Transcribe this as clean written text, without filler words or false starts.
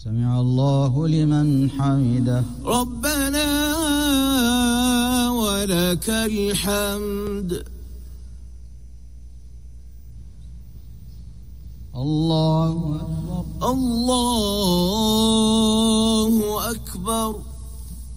سمع الله لمن حمده ربنا ولك الحمد الله أكبر الله أكبر